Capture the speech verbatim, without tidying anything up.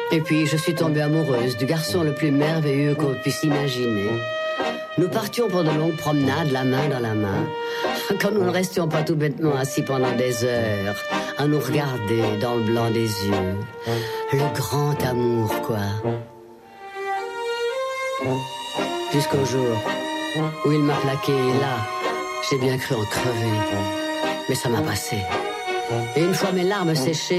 Et puis, je suis tombée amoureuse du garçon le plus merveilleux qu'on puisse imaginer. Nous partions pour de longues promenades, la main dans la main, quand nous ne restions pas tout bêtement assis pendant des heures, à nous regarder dans le blanc des yeux. Le grand amour, quoi. Jusqu'au jour où il m'a plaqué, et là, j'ai bien cru en crever. Mais ça m'a passé. Et une fois mes larmes séchées,